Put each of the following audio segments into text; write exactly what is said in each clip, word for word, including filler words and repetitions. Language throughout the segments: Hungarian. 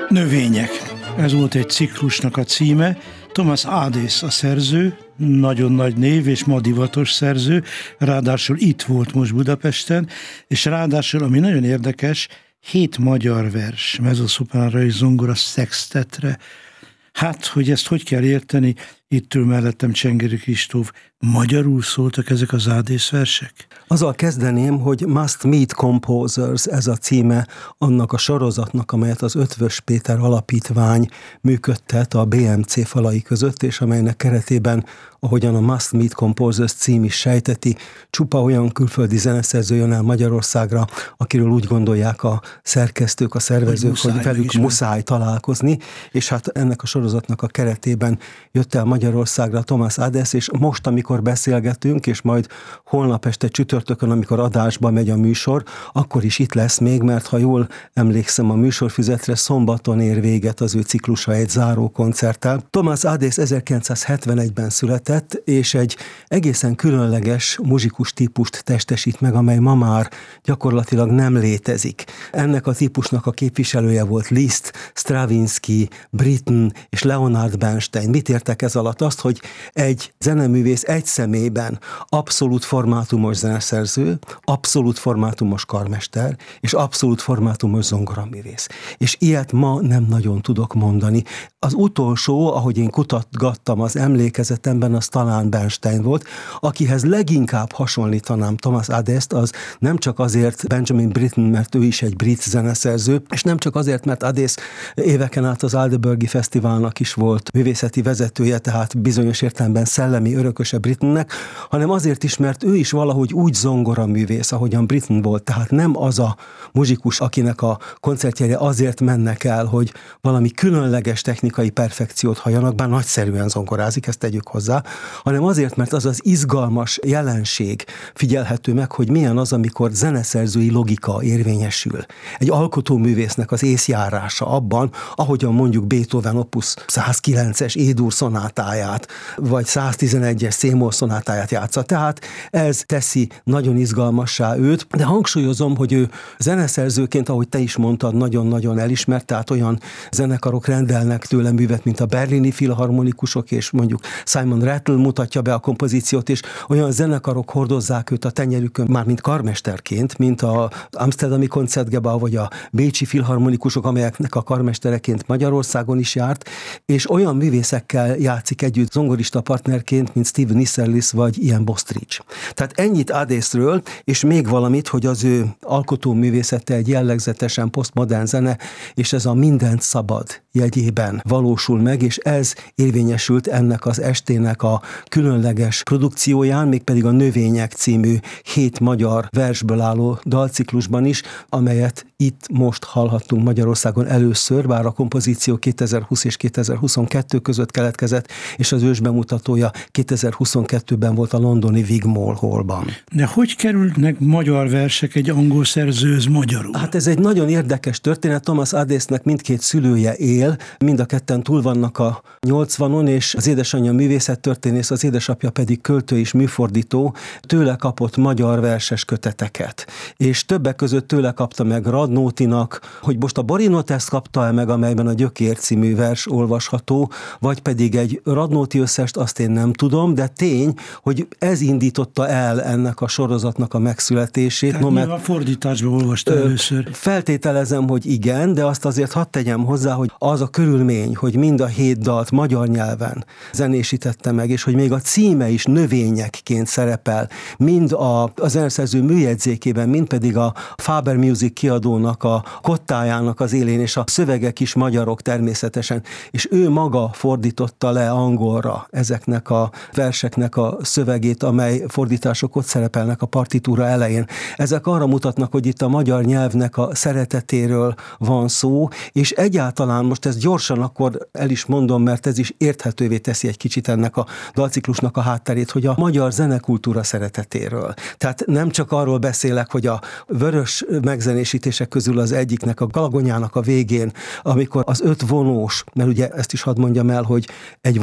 Növények. Ez volt egy ciklusnak a címe. Thomas Adès a szerző, nagyon nagy név és ma divatos szerző, ráadásul itt volt most Budapesten, és ráadásul, ami nagyon érdekes, hét magyar vers, mezzosopranra és zongora szextetre. Hát, hogy ezt hogy kell érteni, itt ül mellettem Csengeri Kristóf. Magyarul szóltak ezek az Adès versek? Azzal kezdeném, hogy Must Meet Composers, ez a címe annak a sorozatnak, amelyet az Ötvös Péter Alapítvány működtet a bé em cé falai között, és amelynek keretében, ahogyan a Must Meet Composers cím is sejteti, csupa olyan külföldi zeneszerző jön el Magyarországra, akiről úgy gondolják a szerkesztők, a szervezők, hogy, hogy velük muszáj találkozni, és hát ennek a sorozatnak a keretében jött el Magyarországra Thomas Adès, és most, amikor beszélgetünk, és majd holnap este csütörtökön, amikor adásba megy a műsor, akkor is itt lesz még, mert ha jól emlékszem a műsorfüzetre, szombaton ér véget az ő ciklusa egy záró koncerttel. Thomas Adès ezerkilencszázhetvenegyben született, és egy egészen különleges muzsikus típust testesít meg, amely ma már gyakorlatilag nem létezik. Ennek a típusnak a képviselője volt Liszt, Stravinsky, Britten és Leonard Bernstein. Mit értek ez alatt? Azt, hogy egy zeneművész egy személyben abszolút formátumos zeneszerző, abszolút formátumos karmester, és abszolút formátumos zongoraművész. És ilyet ma nem nagyon tudok mondani. Az utolsó, ahogy én kutatgattam az emlékezetemben, az talán Bernstein volt, akihez leginkább hasonlítanám Thomas Adést, az nem csak azért Benjamin Britten, mert ő is egy brit zeneszerző, és nem csak azért, mert Adés éveken át az Aldeburghi Fesztiválnak is volt művészeti vezetője, tehát bizonyos értelemben szellemi örököse Brittennek, hanem azért is, mert ő is valahogy úgy zongoraművész, ahogyan Britten volt, tehát nem az a muzsikus, akinek a koncertjeire azért mennek el, hogy valami különleges technikai perfekciót halljanak, bár nagyszerűen zongorázik, ezt tegyük hozzá, hanem azért, mert az az izgalmas jelenség figyelhető meg, hogy milyen az, amikor zeneszerzői logika érvényesül. Egy alkotóművésznek az észjárása abban, ahogyan mondjuk Beethoven opus százkilences E-dur szonátáját, vagy száztizenegyes C-moll szonátáját játsza. Tehát ez teszi nagyon izgalmassá őt, de hangsúlyozom, hogy ő zeneszerzőként, ahogy te is mondtad, nagyon-nagyon elismert, tehát olyan zenekarok rendelnek tőle művet, mint a berlini filharmonikusok, és mondjuk Simon Rattle mutatja be a kompozíciót, és olyan zenekarok hordozzák őt a tenyerükön, már mint karmesterként, mint a Amsterdami Koncertgebouw, vagy a bécsi filharmonikusok, amelyeknek a karmestereként Magyarországon is járt, és olyan művészekkel játszik együtt zongorista partnerként, mint Steve Nisserlis vagy Ian Bostridge. Tehát ennyit Adésről, és még valamit, hogy az ő alkotóművészete egy jellegzetesen posztmodern zene, és ez a mindent szabad jegyében valósul meg, és ez érvényesült ennek az estének a különleges produkcióján, mégpedig a Növények című hét magyar versből álló dalciklusban is, amelyet itt most hallhattunk Magyarországon először, bár a kompozíció kétezer-húsz és kétezer-huszonkettő között keletkezett, és az ősbemutatója kétezer-huszonkettőben volt a londoni Wigmore Hallban. De hogy kerülnek magyar versek egy angol szerzőhöz magyarul? Hát ez egy nagyon érdekes történet. Thomas Adésnek mindkét szülője él, mind a ketten túl vannak a nyolcvanon, és az édesanyja művészettörténész, az édesapja pedig költő és műfordító, tőle kapott magyar verses köteteket. És többek között tőle kapta meg Radnótinak, hogy most a Borinotest kapta-e meg, amelyben a Gyökér című vers olvasható, vagy pedig egy Radnóti összest, azt én nem tudom, de tény, hogy ez indította el ennek a sorozatnak a megszületését. Tehát no, mert a fordításban olvasta ö, először. Feltételezem, hogy igen, de azt azért hadd tegyem hozzá, hogy az a körülmény, hogy mind a hét dalt magyar nyelven zenésítette meg, és hogy még a címe is növényekként szerepel, mind a, a zeneszerző műjegyzékében, mind pedig a Faber Music kiadónak a kottájának az élén, és a szövegek is magyarok természetesen, és ő maga fordította le angolra ezeknek a verseknek a szövegét, amely fordítások ott szerepelnek a partitúra elején. Ezek arra mutatnak, hogy itt a magyar nyelvnek a szeretetéről van szó, és egyáltalán most ezt gyorsan akkor el is mondom, mert ez is érthetővé teszi egy kicsit ennek a dalciklusnak a hátterét, hogy a magyar zenekultúra szeretetéről. Tehát nem csak arról beszélek, hogy a vörös megzenésítések közül az egyiknek, a Galagonyának a végén, amikor az öt vonós, mert ugye ezt is hadd mondjam el, hogy egy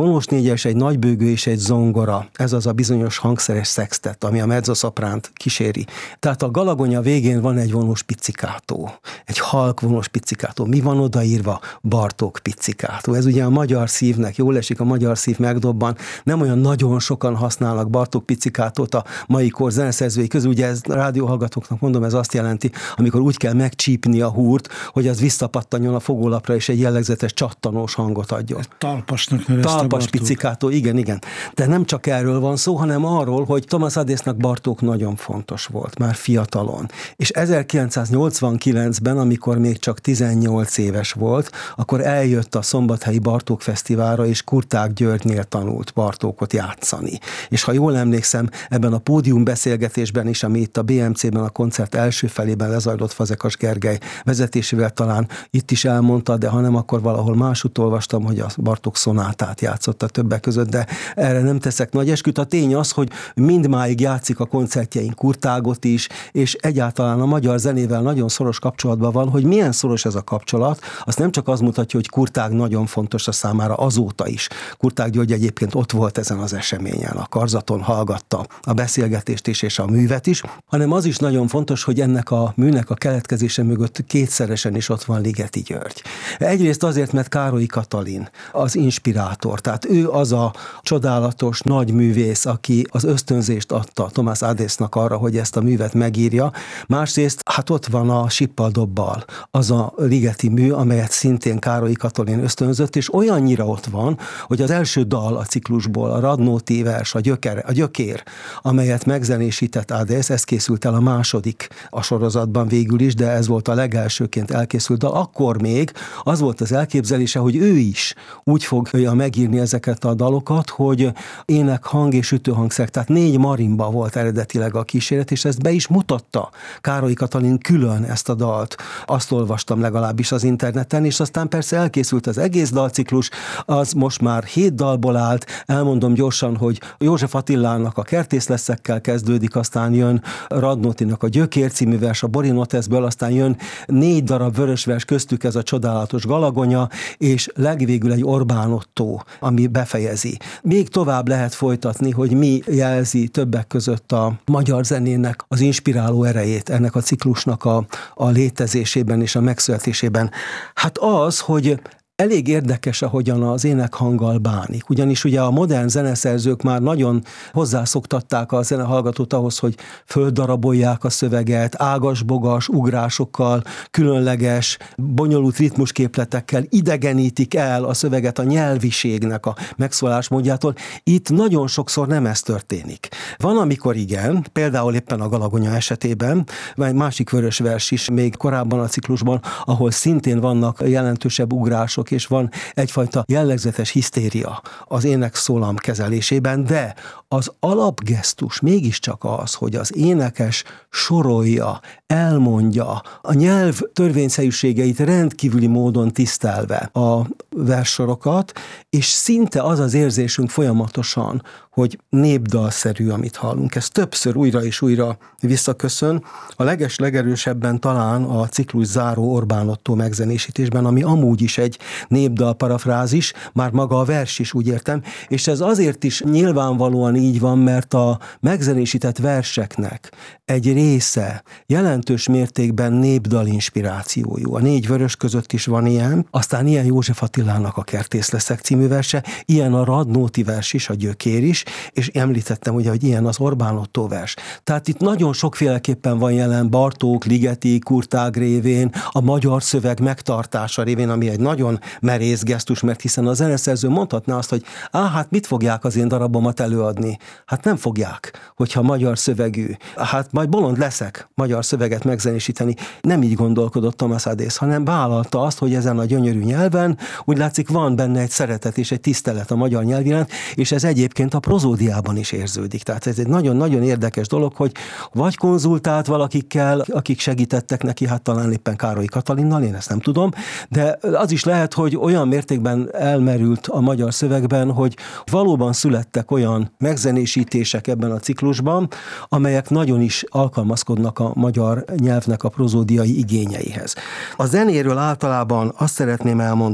vonós négyes, egy nagybőgő és egy zongora. Ez az a bizonyos hangszeres szextet, ami a mezzosopránt kíséri. Tehát a Galagonya végén van egy vonós pizzikátó, egy halk vonós pizzikátó. Mi van odaírva? Bartók pizzikátó. Ez ugye a magyar szívnek jól esik, a magyar szív megdobban. Nem olyan nagyon sokan használnak Bartók pizzikátót a mai kor zeneszerzői közül. Ugye ez rádióhallgatóknak mondom, ez azt jelenti, amikor úgy kell megcsípni a húrt, hogy az visszapattanjon a fogólapra, és egy jellegzetes csattanós hangot adjon. Talpasnak nevezte Talpas pizzikátó, igen, igen. De nem csak erről van szó, hanem arról, hogy Thomas Adésznak Bartók nagyon fontos volt, már fiatalon. És ezerkilencszáznyolcvankilencben, amikor még csak tizennyolc éves volt, akkor eljött a Szombathelyi Bartók Fesztiválra, és Kurták Györgynél tanult Bartókot játszani. És ha jól emlékszem, ebben a pódium beszélgetésben is, ami itt a bé em cében a koncert első felében lezajlott Fazekas Gergely vezetésével, talán itt is elmondta, de ha nem, akkor valahol másút olvastam, hogy a Bartók szonátát játszotta többek között, de erre nem teszek nagy esküt. A tény az, hogy mindmáig játszik a koncertjeink Kurtágot is, és egyáltalán a magyar zenével nagyon szoros kapcsolatban van. Hogy milyen szoros ez a kapcsolat, azt nem csak az mutatja, hogy Kurtág nagyon fontos a számára azóta is. Kurtág György egyébként ott volt ezen az eseményen, a karzaton hallgatta a beszélgetést is és a művet is, hanem az is nagyon fontos, hogy ennek a műnek a keletkezése mögött kétszeresen is ott van Ligeti György. Egyrészt azért, mert Károly Katalin az inspirátor, tehát ő az a csodálatos nagy művész, aki az ösztönzést adta Thomas Adésznak arra, hogy ezt a művet megírja. Másrészt, hát ott van a Sippal Dobbal, az a ligeti mű, amelyet szintén Károly Katalin ösztönzött, és olyannyira ott van, hogy az első dal a ciklusból, a Radnóti vers, a, gyöker, a gyökér, amelyet megzenésített Adész, ez készült el a második a sorozatban végül is, de ez volt a legelsőként elkészült dal. Akkor még az volt az elképzelése, hogy ő is úgy fogja megírni ezeket a dalokat, hogy ének, hang és ütőhangszer, tehát négy marimba volt eredetileg a kíséret, és ezt be is mutatta Károly Katalin külön ezt a dalt. Azt olvastam legalábbis az interneten, és aztán persze elkészült az egész dalciklus, az most már hét dalból állt. Elmondom gyorsan, hogy József Attilának a Kertészleszekkel kezdődik, aztán jön Radnótinak a Gyökér című vers a Borinoteszből, aztán jön négy darab vörösvers, köztük ez a csodálatos Galagonya, és legvégül egy Orbán Ottó, ami befejezi. Még tovább lehet folytatni, hogy mi jelzi többek között a magyar zenének az inspiráló erejét ennek a ciklusnak a, a létezésében és a megszületésében. Hát az, hogy elég érdekes, ahogyan az énekhanggal bánik. Ugyanis ugye a modern zeneszerzők már nagyon hozzászoktatták a zenehallgatót ahhoz, hogy földarabolják a szöveget, ágas-bogas ugrásokkal, különleges, bonyolult ritmusképletekkel idegenítik el a szöveget a nyelviségnek a megszólásmódjától. Itt nagyon sokszor nem ez történik. Van, amikor igen, például éppen a Galagonya esetében, vagy egy másik vörös vers is még korábban a ciklusban, ahol szintén vannak jelentősebb ugrások, és van egyfajta jellegzetes hisztéria az énekszólam kezelésében, de az alapgesztus mégiscsak az, hogy az énekes sorolja, elmondja, a nyelv törvényszerűségeit rendkívüli módon tisztelve a verssorokat, és szinte az az érzésünk folyamatosan, hogy népdalszerű, amit hallunk. Ez többször újra és újra visszaköszön. A leges legerősebben talán a ciklus záró Orbán Ottó megzenésítésben, ami amúgy is egy népdal parafrázis, már maga a vers is, úgy értem, és ez azért is nyilvánvalóan így van, mert a megzenésített verseknek egy része jelentős mértékben népdal inspirációjú. A négy vörös között is van ilyen, aztán ilyen József Attilának a Kertészleszek című verse, ilyen a Radnóti vers is, a Gyökér is, és említettem ugye, hogy ilyen az Orbán Ottó vers. Tehát itt nagyon sokféleképpen van jelen Bartók, Ligeti, Kurtág révén, a magyar szöveg megtartása révén, ami egy nagyon merész gesztus, mert hiszen a zeneszerző mondhatná azt, hogy á, hát mit fogják az én darabomat előadni? Hát nem fogják, hogyha magyar szövegű. Hát majd bolond leszek magyar szöveget megzenésíteni. Nem így gondolkodott Thomas Adész, hanem vállalta azt, hogy ezen a gyönyörű nyelven úgy látszik van benne egy szeretet és egy tisztelet a magyar nyelv iránt, és ez egyébként a prozódiában is érződik. Tehát ez egy nagyon-nagyon érdekes dolog, hogy vagy konzultált valakikkel, akik segítettek neki, hát talán éppen Károly Katalinnal, én ezt nem tudom, de az is lehet, hogy olyan mértékben elmerült a magyar szövegben, hogy valóban születtek olyan megzenésítések ebben a ciklusban, amelyek nagyon is alkalmazkodnak a magyar nyelvnek a prozódiai igényeihez. A zenéről általában azt szeretném elmondani, hogy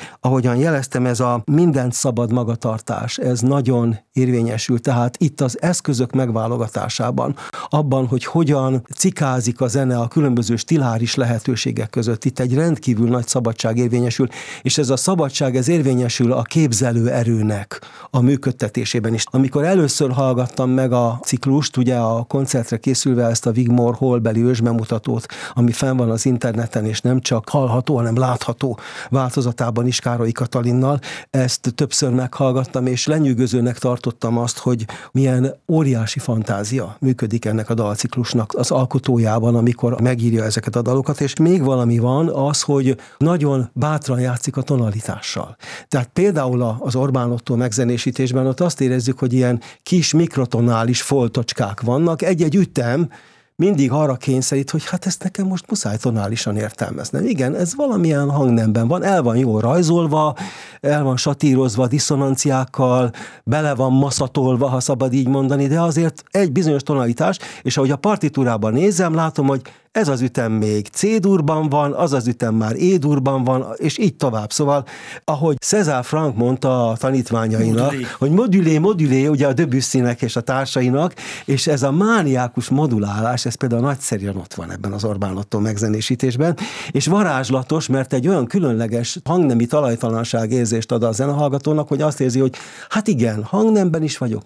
ahogyan jeleztem, ez a mindent szabad magatartás, ez nagyon érvényesül. Tehát itt az eszközök megválogatásában, abban, hogy hogyan cikázik a zene a különböző stiláris lehetőségek között. Itt egy rendkívül nagy szabadság érvényesül, és ez a szabadság ez érvényesül a képzelő erőnek a működtetésében is. Amikor először hallgattam meg a ciklust, ugye a koncertre készülve ezt a Wigmore Hall-beli ősbemutatót, ami fenn van az interneten, és nem csak hallható, hanem látható változatában is Károly Katalinnal, ezt többször meghallgattam, és lenyűgözőnek tartottam azt, hogy milyen óriási fantázia működik ennek a dalciklusnak az alkotójában, amikor megírja ezeket a dalokat, és még valami van az, hogy nagyon bátran játszik a tonalitással. Tehát például az Orbán Ottó megzenésítésben ott azt érezzük, hogy ilyen kis mikrotonális foltocskák vannak, egy-egy ütem mindig arra kényszerít, hogy hát ezt nekem most muszáj tonálisan értelmeznem. Igen, ez valamilyen hangnemben van, el van jól rajzolva, el van satírozva diszonanciákkal, bele van maszatolva, ha szabad így mondani, de azért egy bizonyos tonalitás, és ahogy a partitúrában nézem, látom, hogy ez az ütem még C-durban van, az az ütem már E-durban van, és így tovább. Szóval, ahogy César Franck mondta a tanítványainak, modulé. hogy modulé, modulé, ugye a Debussynek és a társainak, és ez a mániákus modulálás, ez például nagyszerűen ott van ebben az Orbán Ottó megzenésítésben, és varázslatos, mert egy olyan különleges hangnemi talajtalanság érzést ad a zenehallgatónak, hogy azt érzi, hogy hát igen, hangnemben is vagyok,